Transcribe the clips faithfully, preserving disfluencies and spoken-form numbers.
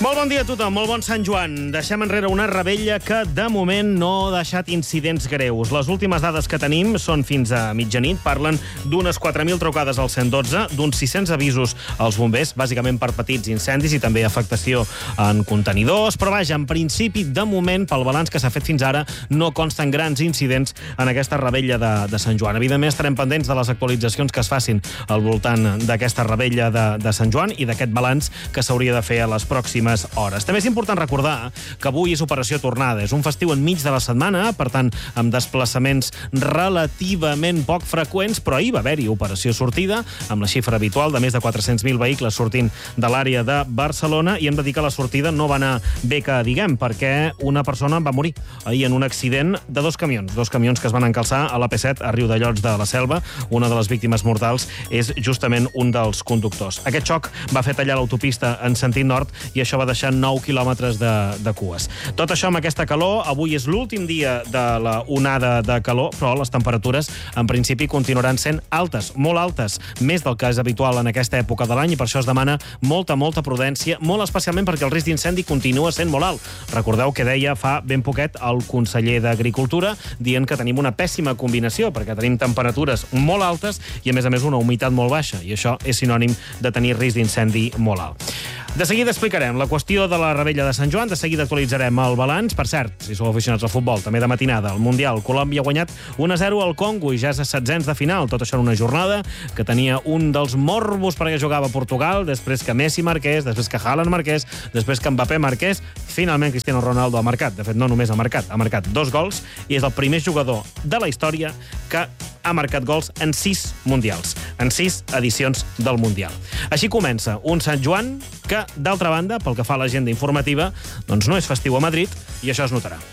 Molt bon dia a tothom, molt bon Sant Joan. Deixem enrere una revetlla que, de moment, no ha deixat incidents greus. Les últimes dades que tenim són fins a mitjanit. Parlen d'unes quatre mil trucades al cent dotze, d'uns sis-cents avisos als bombers, bàsicament per petits incendis i també afectació en contenidors. Però, vaja, en principi, de moment, pel balanç que s'ha fet fins ara, no consten grans incidents en aquesta revetlla de, de Sant Joan. Evidentment, estarem pendents de les actualitzacions que es facin al voltant d'aquesta revetlla de, de Sant Joan i d'aquest balanç que s'hauria de fer a les pròximes hores. També és important recordar que avui és Operació Tornada. És un festiu enmig de la setmana, per tant, amb desplaçaments relativament poc freqüents, però ahir va haver-hi Operació Sortida, amb la xifra habitual de més de quatre-cents mil vehicles sortint de l'àrea de Barcelona, i hem de dir que la sortida no va anar bé que diguem, perquè una persona va morir ahir en un accident de dos camions, dos camions que es van encalçar a l'A P set a Riudellots de la Selva. Una de les víctimes mortals és justament un dels conductors. Aquest xoc va fer tallar l'autopista en sentit nord i això va deixar nou quilòmetres de, de cues. Tot això amb aquesta calor. Avui és l'últim dia de la onada de calor, però les temperatures en principi continuaran sent altes, molt altes, més del que és habitual en aquesta època de l'any, i per això es demana molta, molta prudència, molt especialment perquè el risc d'incendi continua sent molt alt. Recordeu que deia fa ben poquet el conseller d'Agricultura dient que tenim una pèssima combinació, perquè tenim temperatures molt altes i, a més a més, una humitat molt baixa, i això és sinònim de tenir risc d'incendi molt alt. De seguida explicarem la qüestió de la revetlla de Sant Joan, de seguida actualitzarem el balanç. Per cert, si sou aficionats al futbol, també de matinada, el Mundial, Colòmbia ha guanyat un a zero al Congo i ja és a setzents de final. Tot això en una jornada que tenia un dels morbos perquè jugava a Portugal, després que Messi marqués, després que Haaland marqués, després que Mbappé marqués. Finalment Cristiano Ronaldo ha marcat. De fet, no només ha marcat, ha marcat dos gols i és el primer jugador de la història que ha marcat gols en sis mundials, en sis edicions del Mundial. Així comença un Sant Joan que, d'altra banda, pel que fa a l'agenda informativa, doncs no és festiu a Madrid i això es notarà.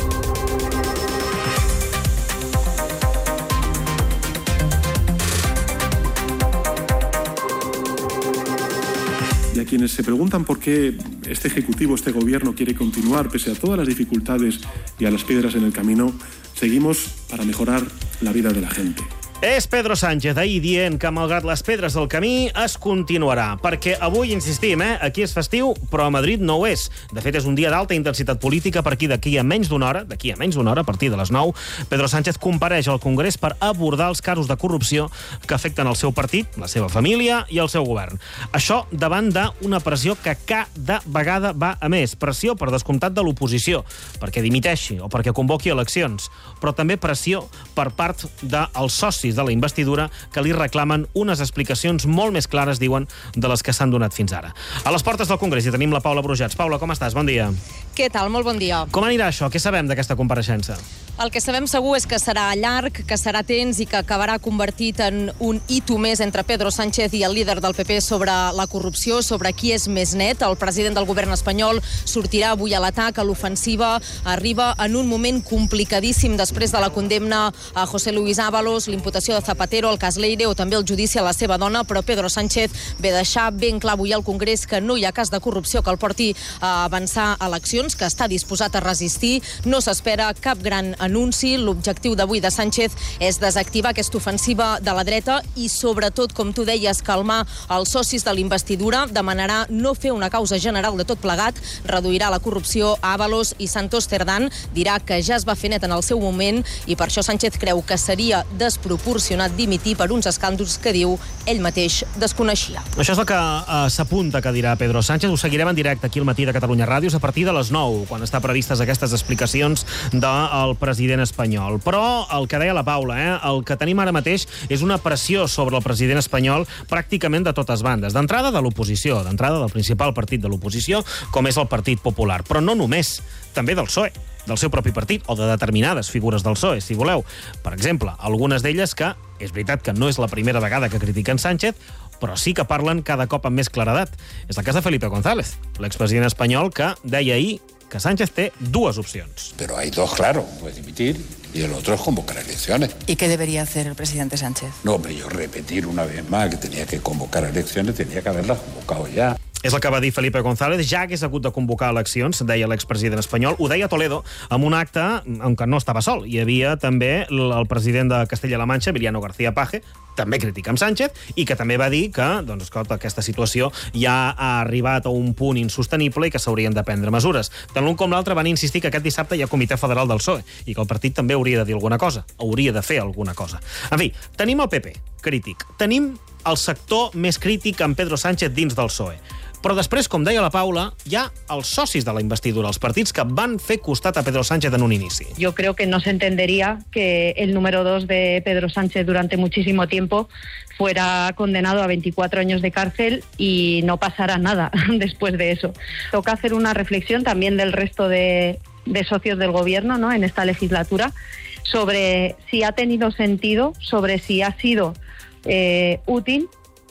Y a quienes se preguntan por qué este Ejecutivo, este Gobierno quiere continuar pese a todas las dificultades y a las piedras en el camino, seguimos para mejorar la vida de la gente. És Pedro Sánchez ahir dient que, malgrat les pedres del camí, es continuarà. Perquè avui, insistim, eh, aquí és festiu, però a Madrid no ho és. De fet, és un dia d'alta intensitat política perquè d'aquí a menys d'una hora, d'aquí a menys d'una hora, a partir de les nou, Pedro Sánchez compareix al Congrés per abordar els casos de corrupció que afecten el seu partit, la seva família i el seu govern. Això davant d'una pressió que cada vegada va a més. Pressió, per descomptat, de l'oposició, perquè dimiteixi o perquè convoqui eleccions, però també pressió per part dels socis de la investidura que li reclamen unes explicacions molt més clares, diuen, de les que s'han donat fins ara. A les portes del Congrés hi tenim la Paula Brujats. Paula, com estàs? Bon dia. Què tal? Molt bon dia. Com anirà això? Què sabem d'aquesta compareixença? El que sabem segur és que serà llarg, que serà tens i que acabarà convertit en un hito més entre Pedro Sánchez i el líder del P P sobre la corrupció, sobre qui és més net. El president del govern espanyol sortirà avui a l'atac, a l'ofensiva. Arriba en un moment complicadíssim després de la condemna a José Luis Ábalos, l'imputació de Zapatero, el cas Leire o també el judici a la seva dona, però Pedro Sánchez ve deixar ben clar avui al Congrés que no hi ha cas de corrupció que el porti a avançar eleccions, que està disposat a resistir. No s'espera cap gran anunci. L'objectiu d'avui de Sánchez és desactivar aquesta ofensiva de la dreta i, sobretot, com tu deies, calmar els socis de l'investidura. Demanarà no fer una causa general de tot plegat, reduirà la corrupció a Ábalos i Santos Cerdán, dirà que ja es va fer net en el seu moment i per això Sánchez creu que seria desproporcionat dimitir per uns escàndols que diu ell mateix desconeixia. Això és el que uh, s'apunta que dirà Pedro Sánchez. Ho seguirem en directe aquí al matí de Catalunya Ràdios a partir de les nou, quan està previstes aquestes explicacions del president espanyol. Però el que deia la Paula, eh, el que tenim ara mateix és una pressió sobre el president espanyol pràcticament de totes bandes. D'entrada de l'oposició, d'entrada del principal partit de l'oposició, com és el Partit Popular. Però no només, també del P S O E, del seu propi partit, o de determinades figures del P S O E, si voleu. Per exemple, algunes d'elles que, és veritat que no és la primera vegada que critiquen Sánchez, però sí que parlen cada cop amb més claredat. És el cas de Felipe González, l'expresident espanyol, que deia ahir que Sánchez té dues opcions. Pero hay dos, claro, puede dimitir y el otro es convocar elecciones. ¿Y qué debería hacer el presidente Sánchez? No, pero yo repetir una vez más que tenía que convocar elecciones, tenía que haberlas convocado ya. És el que va dir Felipe González. Ja hagués hagut de convocar eleccions, deia l'expresident espanyol. Ho deia Toledo amb un acte en què no estava sol. Hi havia també el president de Castella-La Manxa, Emiliano García Paje, també crítica amb Sánchez, i que també va dir que doncs, escolta, aquesta situació ja ha arribat a un punt insostenible i que s'haurien de prendre mesures. Tant l'un com l'altre van insistir que aquest dissabte hi ha Comitè Federal del P S O E i que el partit també hauria de dir alguna cosa, hauria de fer alguna cosa. En fi, tenim el P P, crític. Tenim el sector més crític amb Pedro Sánchez dins del P S O E. Però després, com deia la Paula, hi ha els socis de la investidura, els partits que van fer costat a Pedro Sánchez en un inici. Yo creo que no se entendería que el número dos de Pedro Sánchez durante muchísimo tiempo fuera condenado a veinticuatro años de cárcel y no pasara nada después de eso. Toca hacer una reflexión también del resto de, de socios del gobierno, ¿no?, en esta legislatura, sobre si ha tenido sentido, sobre si ha sido eh, útil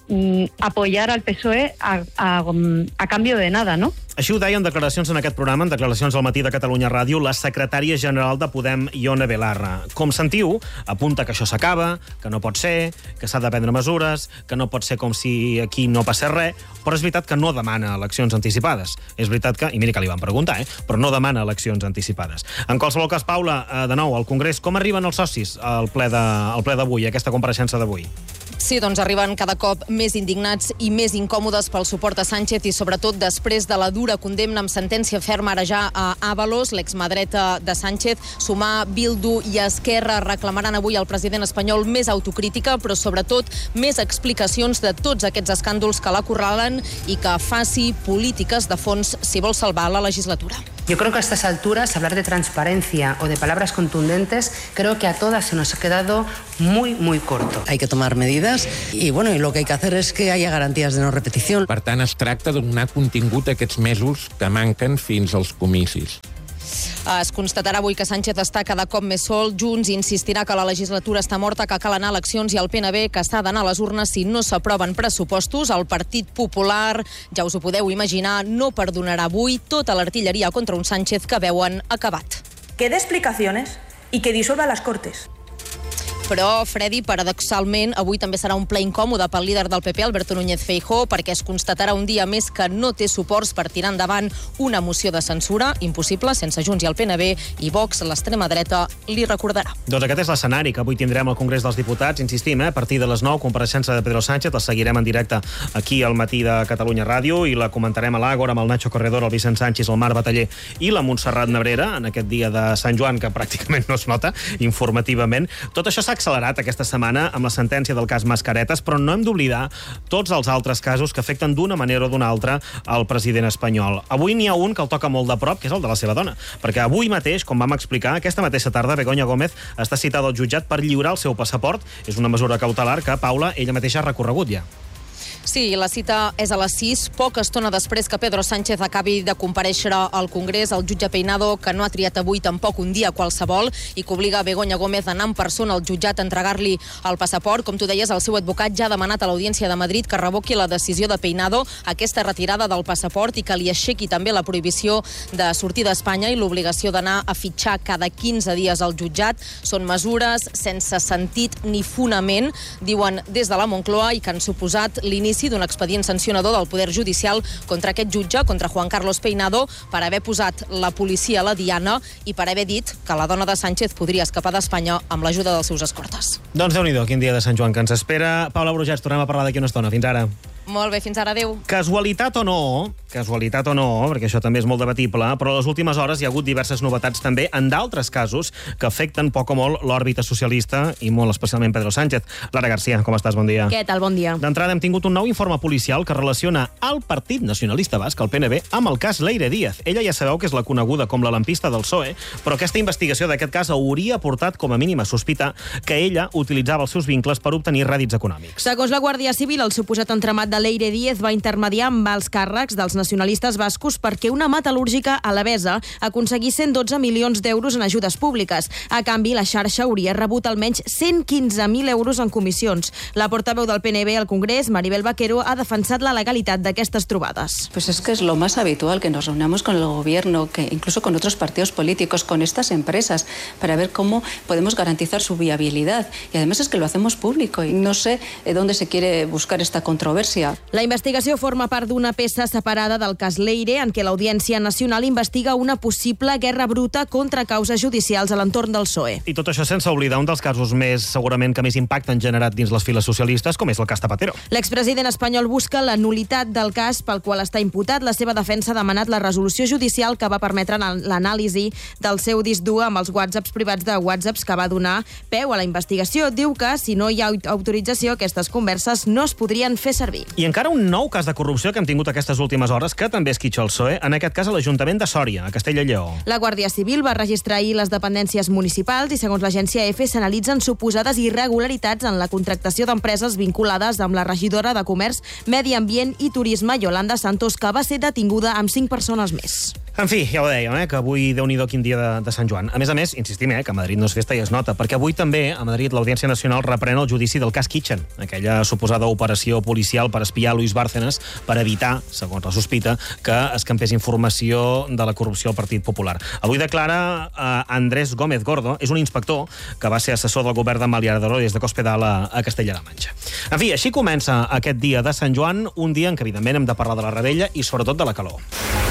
apoyar al P S O E a, a, a canvi de nada, no? Així ho deia en declaracions en aquest programa, en declaracions al matí de Catalunya Ràdio, la secretària general de Podem, Ione Belarra. Com sentiu, apunta que això s'acaba, que no pot ser, que s'ha de prendre mesures, que no pot ser com si aquí no passés res, però és veritat que no demana eleccions anticipades. És veritat que, i mira que li van preguntar, eh, però no demana eleccions anticipades. En qualsevol cas, Paula, de nou, al Congrés, com arriben els socis al ple d'avui, a aquesta compareixença d'avui? Sí, doncs arriben cada cop més indignats i més incòmodes pel suport a Sánchez i sobretot després de la dura condemna amb sentència ferma ara ja a Ábalos, l'exma dreta de Sánchez. Sumar, Bildu i Esquerra reclamaran avui al president espanyol més autocrítica, però sobretot més explicacions de tots aquests escàndols que l'acorralen i que faci polítiques de fons si vol salvar la legislatura. Yo creo que a estas alturas hablar de transparencia o de palabras contundentes creo que a todas se nos ha quedado muy, muy corto. Hay que tomar medidas y, bueno, y lo que hay que hacer es que haya garantías de no repetición. Per tant, es tracta de donar contingut a aquests mesos que manquen fins als comicis. Es constatarà avui que Sánchez està cada cop més sol. Junts insistirà que la legislatura està morta, que cal anar a eleccions, i el P N B que s'ha d'anar a les urnes si no s'aproven pressupostos. El Partit Popular, ja us ho podeu imaginar, no perdonarà avui tota l'artilleria contra un Sánchez que veuen acabat. Que dé explicaciones y que disuelva las Cortes. Però, Freddy, paradoxalment, avui també serà un ple incòmode pel líder del P P, Alberto Núñez Feijóo, perquè es constatarà un dia més que no té suports per tirar endavant una moció de censura, impossible, sense Junts i el P N B, i Vox, l'extrema dreta, li recordarà. Doncs aquest és l'escenari que avui tindrem al Congrés dels Diputats. Insistim, eh, a partir de les nou, compareixença de Pedro Sánchez, la seguirem en directe aquí al matí de Catalunya Ràdio i la comentarem a l'Àgora amb el Nacho Corredor, el Vicent Sánchez, el Marc Bataller i la Montserrat Nebrera, en aquest dia de Sant Joan, que pràcticament no es nota informativament. Tot això s'ha accelerat aquesta setmana amb la sentència del cas Mascaretes, però no hem d'oblidar tots els altres casos que afecten d'una manera o d'una altra al president espanyol. Avui n'hi ha un que el toca molt de prop, que és el de la seva dona, perquè avui mateix, com vam explicar, aquesta mateixa tarda, Begoña Gómez està citada al jutjat per lliurar el seu passaport. És una mesura cautelar que, Paula, ella mateixa ha recorregut ja. Sí, la cita és a les sis, poca estona després que Pedro Sánchez acabi de comparèixer al Congrés. El jutge Peinado, que no ha triat avui tampoc un dia qualsevol i que obliga Begoña Gómez a anar en persona al jutjat a entregar-li el passaport. Com tu deies, el seu advocat ja ha demanat a l'Audiència de Madrid que revoqui la decisió de Peinado, aquesta retirada del passaport, i que li aixequi també la prohibició de sortir d'Espanya i l'obligació d'anar a fitxar cada quinze dies al jutjat. Són mesures sense sentit ni fonament, diuen des de la Moncloa, i que han suposat l'inici d'un expedient sancionador del Poder Judicial contra aquest jutge, contra Juan Carlos Peinado, per haver posat la policia a la diana i per haver dit que la dona de Sánchez podria escapar d'Espanya amb l'ajuda dels seus escortes. Doncs Déu-n'hi-do, quin dia de Sant Joan que ens espera. Paula Brujats, tornem a parlar d'aquí una estona. Fins ara. Molt bé, fins ara, adéu. Casualitat o no, casualitat o no, perquè això també és molt debatible, però a les últimes hores hi ha hagut diverses novetats també en d'altres casos que afecten poc o molt l'òrbita socialista i molt especialment Pedro Sánchez. Lara García, com estàs? Bon dia. Què tal? Bon dia. D'entrada hem tingut un nou informe policial que relaciona el Partit Nacionalista Basc, el P N B, amb el cas Leire Díaz. Ella ja sabeu que és la coneguda com la lampista del P S O E, però aquesta investigació d'aquest cas hauria portat com a mínim a sospitar que ella utilitzava els seus vincles per obtenir rèdits econòmics. Segons la Guàrdia Civil, el suposat entramat de Leire Díaz va intermediar amb els càrrecs dels nacionalistes bascos perquè una metal·lúrgica alavesa aconseguís cent dotze milions d'euros en ajudes públiques. A canvi, la xarxa hauria rebut almenys cent quinze mil euros en comissions. La portaveu del P N B al Congrés, Maribel Vaquero, ha defensat la legalitat d'aquestes trobades. Pues es que es lo más habitual que nos reunamos con el gobierno, que incluso con otros partidos políticos, con estas empresas, para ver cómo podemos garantizar su viabilidad. Y además es que lo hacemos público y no sé dónde se quiere buscar esta controversia. justicia. La investigació forma part d'una peça separada del cas Leire, en què l'Audiència Nacional investiga una possible guerra bruta contra causes judicials a l'entorn del P S O E. I tot això sense oblidar un dels casos més, segurament, que més impacte han generat dins les files socialistes, com és el cas Zapatero. L'expresident espanyol busca la nulitat del cas pel qual està imputat. La seva defensa ha demanat la resolució judicial que va permetre l'anàlisi del seu disc dur amb els whatsapps privats de whatsapps que va donar peu a la investigació. Diu que, si no hi ha autorització, aquestes converses no es podrien fer servir. I encara un nou cas de corrupció que hem tingut aquestes últimes hores, que també esquitxa el P S O E, en aquest cas a l'Ajuntament de Sòria, a Castella i Lleó. La Guàrdia Civil va registrar ahir les dependències municipals i, segons l'agència EFE, s'analitzen suposades irregularitats en la contractació d'empreses vinculades amb la regidora de Comerç, Medi Ambient i Turisme, Yolanda Santos, que va ser detinguda amb cinc persones més. En fi, ja ho dèiem, eh, que avui, Déu-n'hi-do, quin dia de, de Sant Joan. A més a més, insistim, eh, que a Madrid no és festa i es nota, perquè avui també a Madrid l'Audiència Nacional reprèn el judici del cas Kitchen, aquella suposada operació policial per espiar Luis Bárcenas per evitar, segons la sospita, que escampés informació de la corrupció al Partit Popular. Avui declara eh, Andrés Gómez Gordo, és un inspector que va ser assessor del govern de Mariano Rajoy des de Cospedal a, a Castella-La Manxa. En fi, així comença aquest dia de Sant Joan, un dia en què, evidentment, hem de parlar de la rebella i, sobretot, de la calor.